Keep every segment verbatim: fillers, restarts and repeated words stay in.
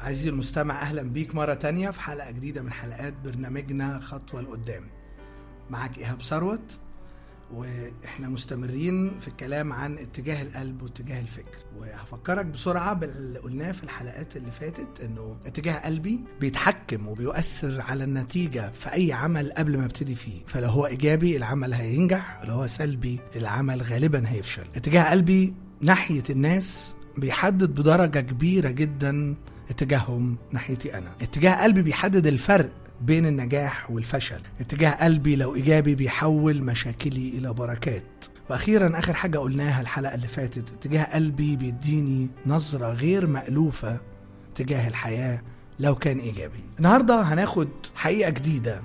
عزيزي المستمع، أهلا بيك مرة تانية في حلقة جديدة من حلقات برنامجنا خطوة لقدام. معك إيهاب ثروت، وإحنا مستمرين في الكلام عن اتجاه القلب واتجاه الفكر. وهفكرك بسرعة باللي قلناه في الحلقات اللي فاتت، إنه اتجاه قلبي بيتحكم وبيؤثر على النتيجة في أي عمل قبل ما ابتدي فيه. فلو هو إيجابي العمل هينجح، ولو هو سلبي العمل غالبا هيفشل. اتجاه قلبي ناحية الناس بيحدد بدرجة كبيرة جدا اتجاههم ناحيتي أنا. اتجاه قلبي بيحدد الفرق بين النجاح والفشل. اتجاه قلبي لو إيجابي بيحول مشاكلي إلى بركات. وأخيرا آخر حاجة قلناها الحلقة اللي فاتت، اتجاه قلبي بيديني نظرة غير مألوفة تجاه الحياة لو كان إيجابي. النهاردة هناخد حقيقة جديدة.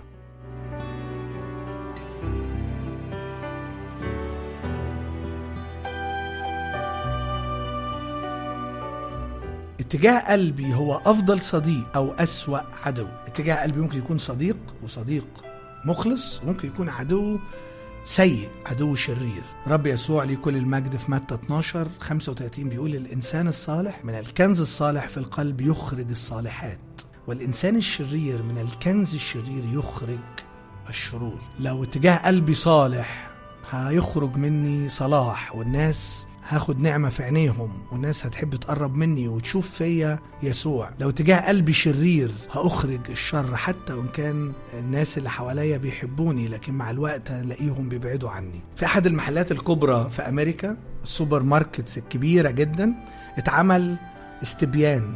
اتجاه قلبي هو أفضل صديق أو أسوأ عدو. اتجاه قلبي ممكن يكون صديق وصديق مخلص، وممكن يكون عدو سيء، عدو شرير. رب يسوع ليه كل المجد في متى اتناشر خمسة وثلاثين بيقول: الإنسان الصالح من الكنز الصالح في القلب يخرج الصالحات، والإنسان الشرير من الكنز الشرير يخرج الشرور. لو اتجاه قلبي صالح هيخرج مني صلاح، والناس هاخد نعمة في عينيهم، والناس هتحب تقرب مني وتشوف فيا يسوع. لو اتجاه قلبي شرير هأخرج الشر، حتى وإن كان الناس اللي حواليا بيحبوني، لكن مع الوقت هنلاقيهم بيبعدوا عني. في أحد المحلات الكبرى في أمريكا، السوبر ماركتس الكبيرة جدا، اتعمل استبيان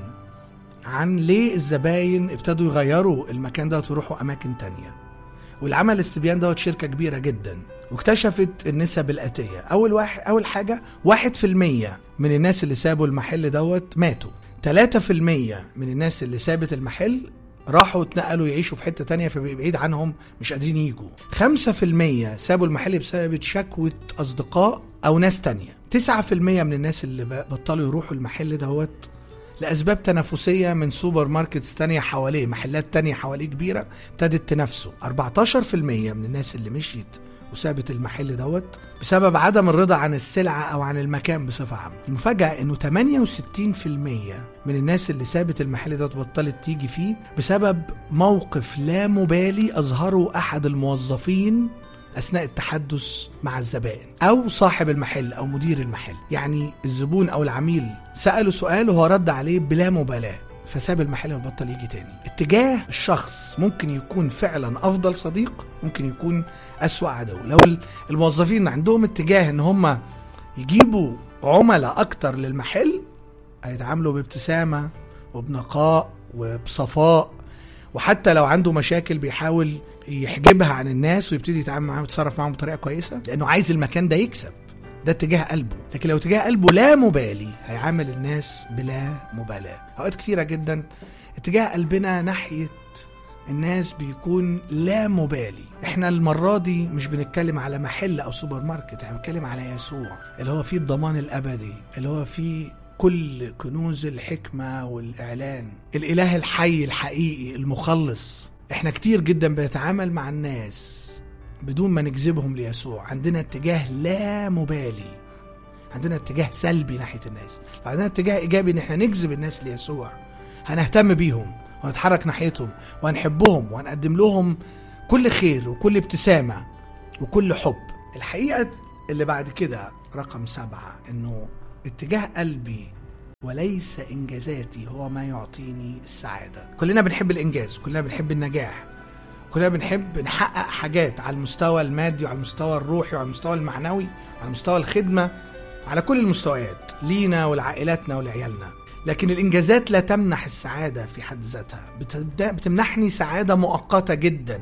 عن ليه الزباين ابتدوا يغيروا المكان ده ويروحوا أماكن تانية. والعمل الاستبيان دوت شركة كبيرة جدا، واكتشفت النسب الآتية. أول, واحد أول حاجة واحد في المية من الناس اللي سابوا المحل دوت ماتوا. ثلاثة في المية من الناس اللي سابت المحل راحوا اتنقلوا يعيشوا في حتة تانية فبعيد عنهم مش قادرين يجوا. خمسة في المية سابوا المحل بسبب شكوى أصدقاء أو ناس تانية. تسعة في المية من الناس اللي بطلوا يروحوا المحل دوت لأسباب تنافسية من سوبر ماركتس تانية حواليه، محلات تانية حواليه كبيرة ابتدت تنافسه. أربعتاشر في المية من الناس اللي مشيت وثابت المحل دوت بسبب عدم الرضا عن السلعة أو عن المكان بصفة عامة. المفاجأة إنه ثمانية وستين في المية من الناس اللي ثابت المحل دوت بطلت تيجي فيه بسبب موقف لا مبالي أظهره أحد الموظفين أثناء التحدث مع الزبائن، أو صاحب المحل أو مدير المحل. يعني الزبون أو العميل سأله سؤال وهو رد عليه بلا مبالاة، فساب المحل وبطل يجي تاني. اتجاه الشخص ممكن يكون فعلا أفضل صديق، ممكن يكون أسوأ عدو. لو الموظفين عندهم اتجاه ان هم يجيبوا عملاء أكتر للمحل، هيتعاملوا بابتسامة وبنقاء وبصفاء، وحتى لو عنده مشاكل بيحاول يحجبها عن الناس ويبتدي يتعامل معاهم ويتصرف معاهم بطريقة كويسة، لأنه عايز المكان ده يكسب. ده اتجاه قلبه. لكن لو اتجاه قلبه لا مبالي هيعامل الناس بلا مبالاة. اوقات كتيرة جدا اتجاه قلبنا ناحية الناس بيكون لا مبالي. احنا المرة دي مش بنتكلم على محل او سوبر ماركت، احنا بنتكلم على يسوع اللي هو فيه الضمان الابدي، اللي هو فيه كل كنوز الحكمة والإعلان، الإله الحي الحقيقي المخلص. احنا كتير جدا بنتعامل مع الناس بدون ما نجذبهم ليسوع. عندنا اتجاه لا مبالي، عندنا اتجاه سلبي ناحية الناس. لو عندنا اتجاه إيجابي ان احنا نجذب الناس ليسوع، هنهتم بيهم ونتحرك ناحيتهم وهنحبهم وهنقدم لهم كل خير وكل ابتسامة وكل حب. الحقيقة اللي بعد كده رقم سبعة، انه اتجاه قلبي وليس إنجازاتي هو ما يعطيني السعادة. كلنا بنحب الإنجاز، كلنا بنحب النجاح، كلنا بنحب نحقق حاجات على المستوى المادي وعلى المستوى الروحي وعلى المستوى المعنوي وعلى مستوى الخدمة، على كل المستويات لينا ولعائلاتنا ولعيالنا. لكن الإنجازات لا تمنح السعادة في حد ذاتها، بتمنحني سعادة مؤقتة جدا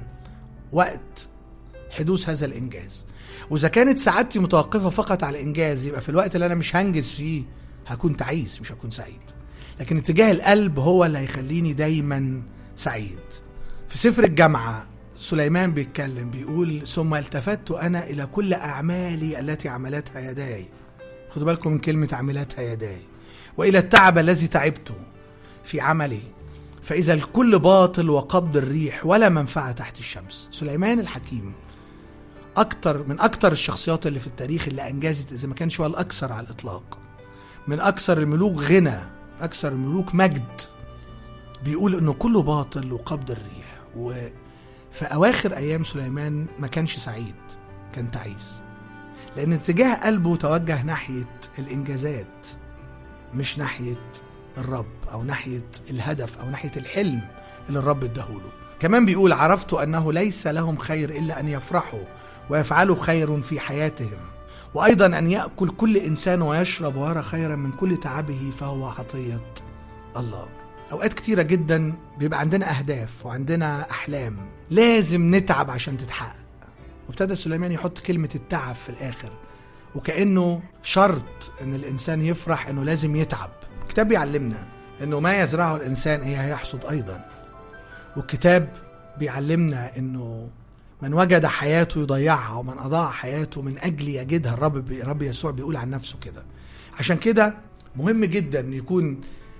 وقت حدوث هذا الإنجاز. وإذا كانت سعادتي متوقفة فقط على الإنجاز، يبقى في الوقت اللي أنا مش هنجز فيه هكون تعيس، مش هكون سعيد. لكن اتجاه القلب هو اللي هيخليني دايما سعيد. في سفر الجامعة سليمان بيتكلم بيقول: ثم التفت أنا إلى كل أعمالي التي عملتها يداي. خدوا بالكم من كلمة عملتها يداي. وإلى التعب الذي تعبته في عملي، فإذا الكل باطل وقبض الريح ولا منفعة تحت الشمس. سليمان الحكيم أكتر من أكتر الشخصيات اللي في التاريخ اللي أنجزت، إذا ما كانش هو الأكثر على الإطلاق، من أكثر الملوك غنى، أكثر الملوك مجد، بيقول انه كله باطل وقبض الريح. وفي اواخر ايام سليمان ما كانش سعيد، كان تعيس، لان اتجاه قلبه توجه ناحية الانجازات مش ناحية الرب او ناحية الهدف او ناحية الحلم اللي الرب اداهوله. كمان بيقول عرفت انه ليس لهم خير الا ان يفرحوا ويفعلوا خير في حياتهم، وايضا ان يأكل كل انسان ويشرب ويرى خيرا من كل تعبه فهو عطية الله. اوقات كتيرة جدا بيبقى عندنا اهداف وعندنا احلام لازم نتعب عشان تتحقق، وابتدى سليمان يحط كلمة التعب في الاخر، وكأنه شرط ان الانسان يفرح انه لازم يتعب. الكتاب بيعلمنا انه ما يزرعه الانسان ايه هيحصد ايضا، والكتاب بيعلمنا انه من وجد حياته يضيعها ومن اضاع حياته من اجل يجدها. الرب الرب يسوع بيقول عن نفسه كده. عشان كده مهم جدا يكون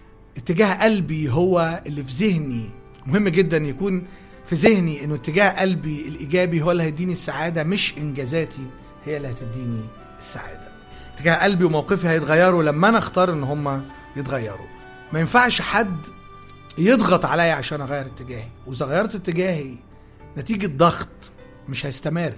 اتجاه قلبي هو اللي في ذهني، مهم جدا يكون في ذهني انه اتجاه قلبي الايجابي هو اللي هيديني السعاده، مش انجازاتي هي اللي هتديني السعاده. اتجاه قلبي وموقفي هيتغيروا لما انا اختار ان هم يتغيروا. ما ينفعش حد يضغط عليا عشان اغير اتجاهي، واذا غيرت اتجاهي نتيجه ضغط مش هيستمر،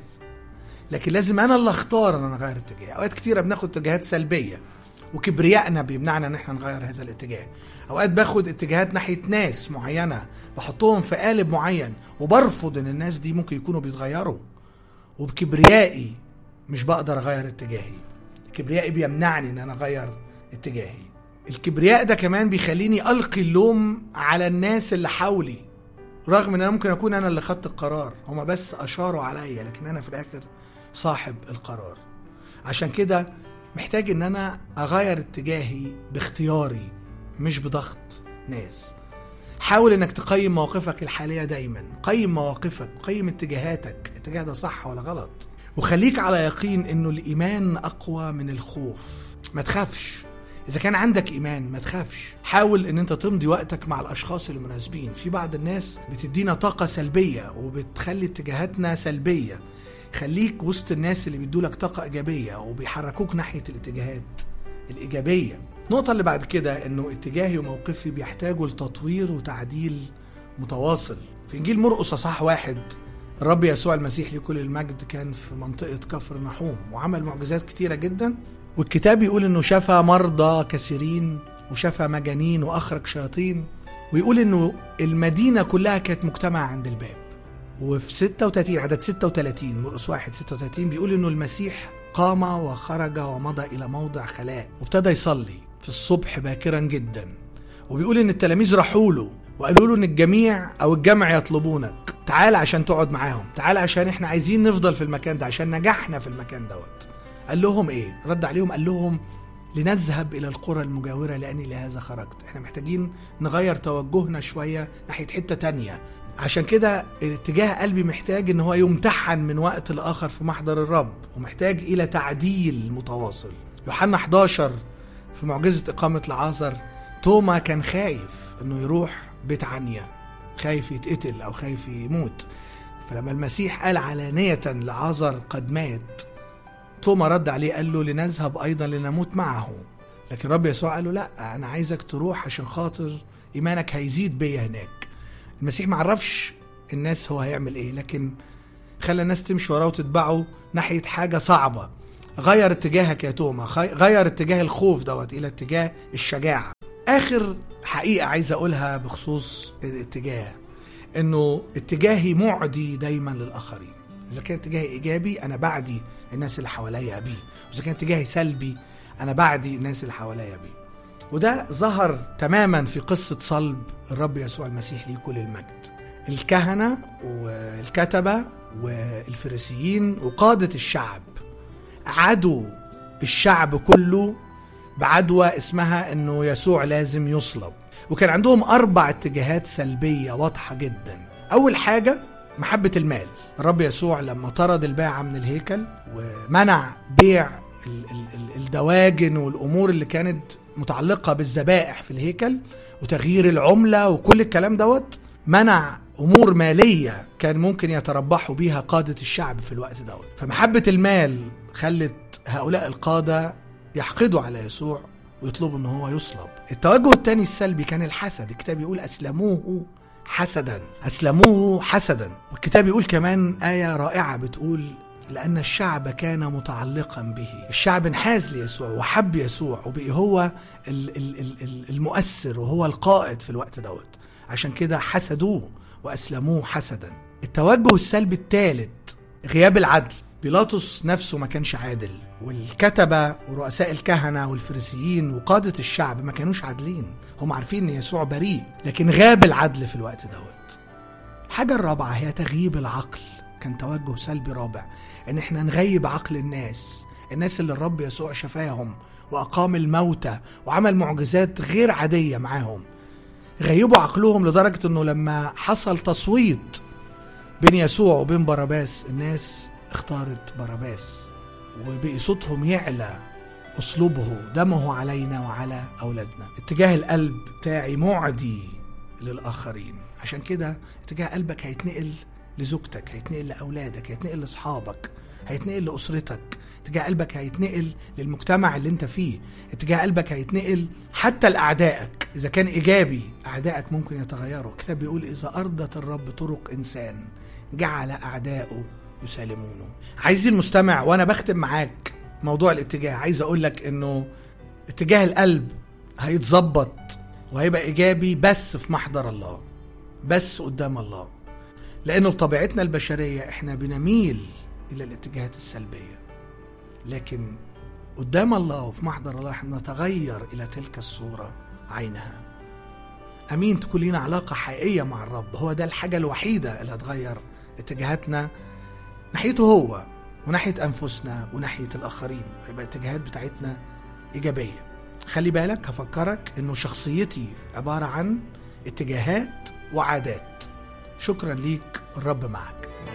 لكن لازم انا اللي اختار ان انا اغير اتجاهي. اوقات كتيره بناخد اتجاهات سلبيه وكبريائنا بيمنعنا ان احنا نغير هذا الاتجاه. اوقات باخد اتجاهات ناحيه ناس معينه بحطهم في قالب معين وبرفض ان الناس دي ممكن يكونوا بيتغيروا، وبكبريائي مش بقدر اغير اتجاهي. كبريائي بيمنعني ان انا اغير اتجاهي. الكبرياء ده كمان بيخليني القي اللوم على الناس اللي حولي، رغم ان انا ممكن اكون انا اللي خدت القرار، هما بس اشاروا عليا، لكن انا في الاخر صاحب القرار. عشان كده محتاج ان انا اغير اتجاهي باختياري مش بضغط ناس. حاول انك تقيم مواقفك الحالية دايما، قيم مواقفك، قيم اتجاهاتك، اتجاه ده صح ولا غلط، وخليك على يقين انه الايمان اقوى من الخوف. ما تخافش، إذا كان عندك إيمان ما تخافش. حاول إن أنت تمضي وقتك مع الأشخاص المناسبين. في بعض الناس بتدينا طاقة سلبية وبتخلي اتجاهاتنا سلبية. خليك وسط الناس اللي بيدولك طاقة إيجابية وبيحركوك ناحية الاتجاهات الإيجابية. النقطة اللي بعد كده إنه اتجاهي وموقفي بيحتاجوا لتطوير وتعديل متواصل. في إنجيل مرقس أصحاح واحد، الرب يسوع المسيح لكل المجد كان في منطقة كفر نحوم وعمل معجزات كتيرة جدا، والكتاب يقول انه شفى مرضى كثيرين وشفى مجانين واخرج شياطين، ويقول انه المدينة كلها كانت مجتمعة عند الباب. وفي ستة وثلاثين عدد ستة وثلاثين مرقس واحد ستة وثلاثين بيقول انه المسيح قام وخرج ومضى الى موضع خلاء وابتدى يصلي في الصبح باكرا جدا، وبيقول ان التلاميذ راحوا له وقالوا له ان الجميع او الجمع يطلبونك، تعال عشان تقعد معاهم، تعال عشان احنا عايزين نفضل في المكان ده عشان نجحنا في المكان دوت. قال لهم ايه؟ رد عليهم قال لهم لنذهب الى القرى المجاورة لاني لهذا خرجت. احنا محتاجين نغير توجهنا شوية ناحية حتة تانية. عشان كده الاتجاه قلبي محتاج ان هو يمتحن من وقت لاخر في محضر الرب، ومحتاج الى تعديل متواصل. يوحنا حداشر في معجزة اقامة لعازر، توما كان خايف انه يروح بيت عنيا، خايف يتقتل او خايف يموت. فلما المسيح قال علانية لعازر قد مات، توما رد عليه قال له لنذهب أيضا لنموت معه. لكن رب يسوع قال له لا، أنا عايزك تروح عشان خاطر إيمانك هيزيد بيا هناك. المسيح معرفش الناس هو هيعمل إيه، لكن خلى الناس تمشي وراه وتتبعه ناحية حاجة صعبة. غير اتجاهك يا توما، غير اتجاه الخوف دوت إلى اتجاه الشجاعة. آخر حقيقة عايز أقولها بخصوص الاتجاه، إنه اتجاهي معدي دايما للآخرين. إذا كان اتجاهي إيجابي أنا بعدي الناس اللي حواليا بيه، وإذا كان اتجاهي سلبي أنا بعدي الناس اللي حواليا بيه. وده ظهر تماما في قصة صلب الرب يسوع المسيح ليه كل المجد. الكهنة والكتبة والفريسيين وقادة الشعب عدوا الشعب كله بعدوى اسمها إنه يسوع لازم يصلب، وكان عندهم أربع اتجاهات سلبية واضحة جدا. أول حاجة محبة المال. الرب يسوع لما طرد الباعة من الهيكل ومنع بيع الدواجن والأمور اللي كانت متعلقة بالذبائح في الهيكل وتغيير العملة وكل الكلام دوت، منع أمور مالية كان ممكن يتربحوا بيها قادة الشعب في الوقت دوت. فمحبة المال خلت هؤلاء القادة يحقدوا على يسوع ويطلبوا ان هو يصلب. التوجه الثاني السلبي كان الحسد. الكتاب يقول أسلموه حسدا، أسلموه حسدا. والكتاب يقول كمان آية رائعة بتقول لأن الشعب كان متعلقا به. الشعب انحاز ليسوع وحب يسوع وبقي هو المؤثر وهو القائد في الوقت دوت، عشان كده حسدوه وأسلموه حسدا. التوجه السلبي الثالث غياب العدل. بيلاطس نفسه ما كانش عادل، والكتبة ورؤساء الكهنة والفريسيين وقادة الشعب ما كانوش عادلين. هم عارفين ان يسوع بريء، لكن غاب العدل في الوقت دوت. الحاجة الرابعة هي تغييب العقل. كان توجه سلبي رابع، ان احنا نغيب عقل الناس الناس اللي الرب يسوع شفاهم وأقام الموتى وعمل معجزات غير عادية معاهم. غيبوا عقلهم لدرجة انه لما حصل تصويت بين يسوع وبين باراباس، الناس اختارت باراباس وبقي صوتهم يعلى أسلوبه دمه علينا وعلى أولادنا. اتجاه القلب بتاعي معدي للآخرين، عشان كده اتجاه قلبك هيتنقل لزوجتك، هيتنقل لأولادك، هيتنقل لأصحابك، هيتنقل لأسرتك. اتجاه قلبك هيتنقل للمجتمع اللي انت فيه. اتجاه قلبك هيتنقل حتى لأعدائك. إذا كان إيجابي أعدائك ممكن يتغيروا. الكتاب بيقول إذا أرضت الرب طرق إنسان جعل أعداؤه يسالمونه. عايزين المستمع، وأنا بختم معاك موضوع الاتجاه، عايز أقول لك إنه اتجاه القلب هيتظبط وهيبقى إيجابي بس في محضر الله، بس قدام الله، لأنه بطبيعتنا البشرية إحنا بنميل إلى الاتجاهات السلبية، لكن قدام الله وفي محضر الله إحنا نتغير إلى تلك الصورة عينها. أمين تكون لنا علاقة حقيقية مع الرب، هو ده الحاجة الوحيدة اللي هتغير اتجاهاتنا ناحيته هو وناحية أنفسنا وناحية الآخرين، ويبقى الاتجاهات بتاعتنا إيجابية. خلي بالك، هفكرك إنه شخصيتي عبارة عن اتجاهات وعادات. شكرا ليك، الرب معك.